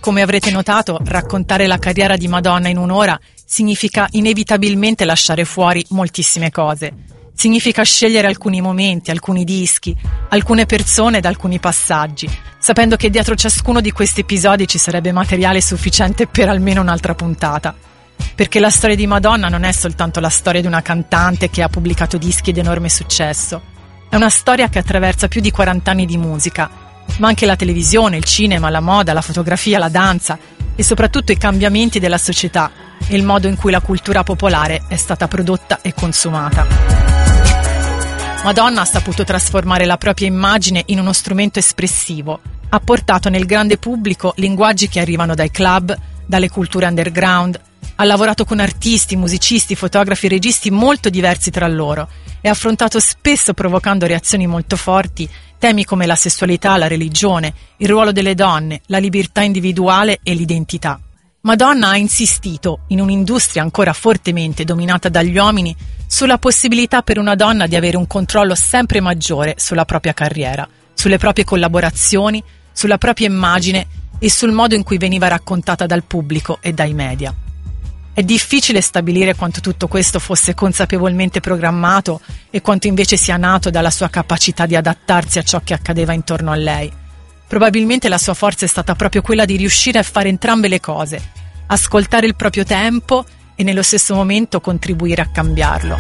Come avrete notato, raccontare la carriera di Madonna in un'ora significa inevitabilmente lasciare fuori moltissime cose. Significa scegliere alcuni momenti, alcuni dischi, alcune persone ed alcuni passaggi, sapendo che dietro ciascuno di questi episodi ci sarebbe materiale sufficiente per almeno un'altra puntata. Perché la storia di Madonna non è soltanto la storia di una cantante che ha pubblicato dischi di enorme successo. È una storia che attraversa più di 40 anni di musica, ma anche la televisione, il cinema, la moda, la fotografia, la danza e soprattutto i cambiamenti della società e il modo in cui la cultura popolare è stata prodotta e consumata. Madonna ha saputo trasformare la propria immagine in uno strumento espressivo, ha portato nel grande pubblico linguaggi che arrivano dai club, dalle culture underground, ha lavorato con artisti, musicisti, fotografi e registi molto diversi tra loro e ha affrontato spesso, provocando reazioni molto forti, temi come la sessualità, la religione, il ruolo delle donne, la libertà individuale e l'identità. Madonna ha insistito, in un'industria ancora fortemente dominata dagli uomini, sulla possibilità per una donna di avere un controllo sempre maggiore sulla propria carriera, sulle proprie collaborazioni, sulla propria immagine e sul modo in cui veniva raccontata dal pubblico e dai media. È difficile stabilire quanto tutto questo fosse consapevolmente programmato e quanto invece sia nato dalla sua capacità di adattarsi a ciò che accadeva intorno a lei. Probabilmente la sua forza è stata proprio quella di riuscire a fare entrambe le cose, ascoltare il proprio tempo e nello stesso momento contribuire a cambiarlo.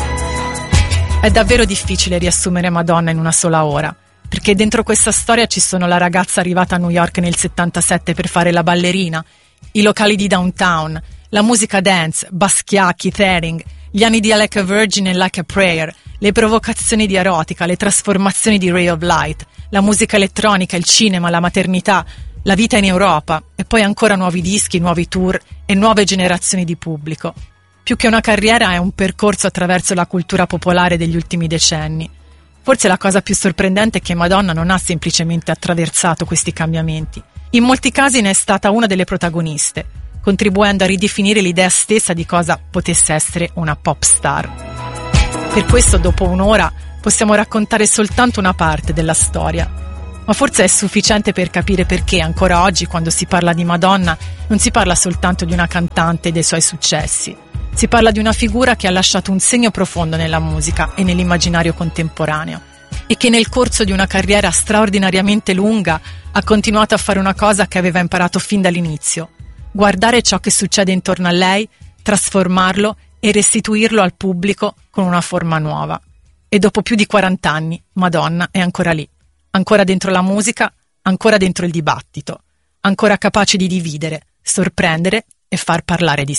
È davvero difficile riassumere Madonna in una sola ora, perché dentro questa storia ci sono la ragazza arrivata a New York nel 77 per fare la ballerina, i locali di downtown, la musica dance, Basquiat, Keith Haring, gli anni di Like a Virgin e Like a Prayer, le provocazioni di erotica, le trasformazioni di Ray of Light, la musica elettronica, il cinema, la maternità, la vita in Europa e poi ancora nuovi dischi, nuovi tour e nuove generazioni di pubblico. Più che una carriera è un percorso attraverso la cultura popolare degli ultimi decenni. Forse la cosa più sorprendente è che Madonna non ha semplicemente attraversato questi cambiamenti. In molti casi ne è stata una delle protagoniste, contribuendo a ridefinire l'idea stessa di cosa potesse essere una pop star. Per questo, dopo un'ora, possiamo raccontare soltanto una parte della storia, ma forse è sufficiente per capire perché ancora oggi, quando si parla di Madonna, non si parla soltanto di una cantante e dei suoi successi. Si parla di una figura che ha lasciato un segno profondo nella musica e nell'immaginario contemporaneo e che nel corso di una carriera straordinariamente lunga ha continuato a fare una cosa che aveva imparato fin dall'inizio: guardare ciò che succede intorno a lei, trasformarlo e restituirlo al pubblico con una forma nuova. E dopo più di 40 anni, Madonna è ancora lì, ancora dentro la musica, ancora dentro il dibattito, ancora capace di dividere, sorprendere e far parlare di